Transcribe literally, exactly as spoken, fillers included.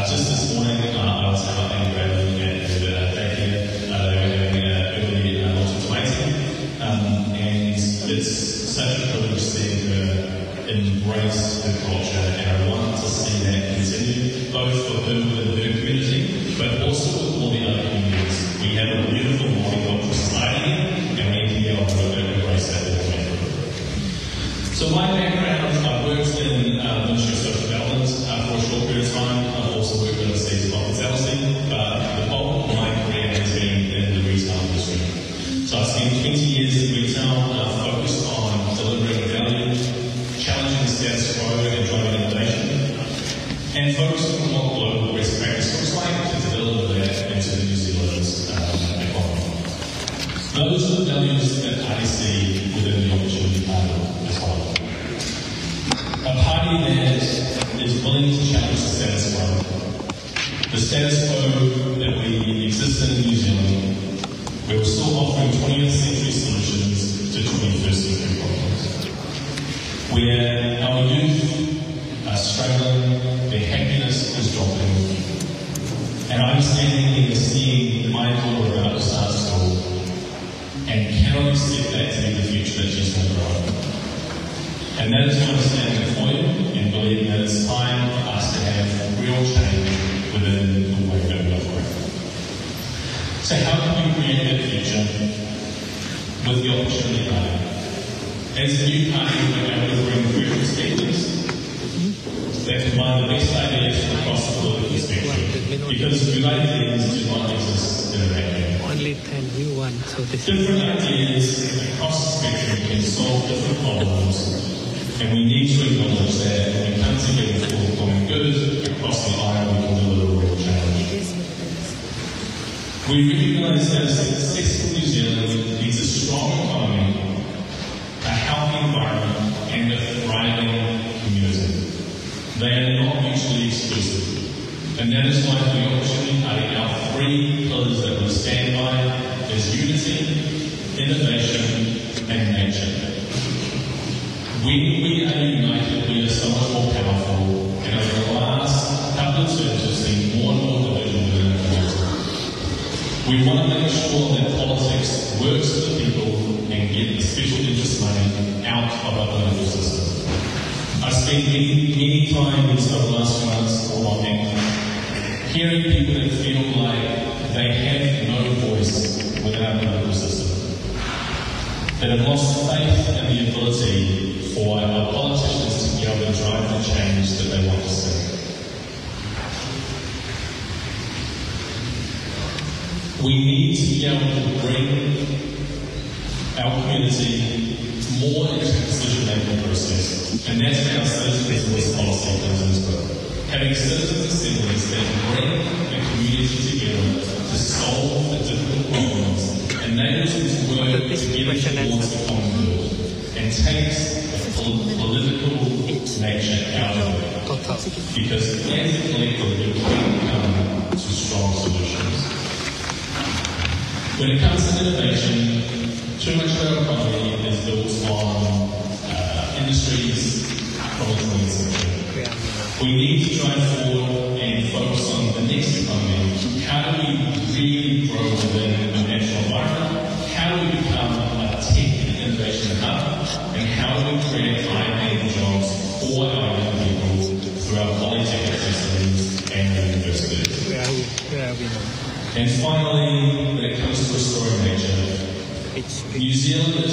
just this morning, uh, I was out in Bradley and uh, daycare. Uh, they were having an early uh, launch of Macy, um, and it's such a privilege seeing her embrace her culture, and I want to see that continue, both for her within her community, but also with all the other communities. We have a beautiful multicultural society, and we need to be able to embrace that all the way through. So my background, I've worked in uh, the Ministry of Social Development uh, for a short period of time. I've also worked overseas in hospitality, but the bulk of my career has been in the retail industry. So I've spent twenty years in retail, uh, focused on delivering value, challenging the status quo and driving innovation, and focused on what global best practice looks like to deliver that into the New Zealand's um, economy. Those are the values that I see within the opportunity part as well. A party that is willing to challenge the status quo. The status quo that we exist in New Zealand, where we're still offering twentieth century solutions to twenty-first century problems. Where our youth are struggling, their happiness is dropping. And I'm standing here seeing my daughter about to start school and cannot expect that to be the future that she's going to grow up. And that is why I'm standing for you and believing that it's time for us to have real change within the way that we operate. So how can we create that future with the opportunity party? As a new party, we're able to bring fresh perspectives that combine the best ideas from across the political spectrum. Because good ideas do not exist in a vacuum. Only ten view one, so this different ideas across the spectrum can solve different problems. And we need to acknowledge that when we come together for the common good across the aisle, we can deliver real change. We recognise that a successful New Zealand needs a strong economy, a healthy environment, and a thriving community. They are not mutually exclusive. And that is why for the Opportunity Party, our three pillars that we stand by is unity, innovation, and nature. When we are united, we are so much more powerful, and over the last couple of terms, we've seen more and more division within our community. We want to make sure that politics works for the people and get the special interest money out of our political system. I've spent many, many times over the last few months walking, hearing people that feel like they have no voice within our political system, that have lost faith in the ability for our politicians to be able to drive the change that they want to see. We need to be able to bring our community more into the decision-making process, and that's where our citizens' policy comes into it. Having citizens' assemblies that bring the community together to solve the difficult problems, enables them to work together towards the common good, and takes political nature out of it. Because as a collective, we can come to strong solutions. When it comes to innovation, too much of our economy is built on uh, industries from the twentieth century. We need to drive forward and focus on the next economy. How do we really grow within the natural environment? How do we become a tech and innovation hub? And how do we create high-paying jobs for our young people through our polytechnic systems and universities? Where are we? Where are we now? And finally, when it comes to restoring nature, New Zealand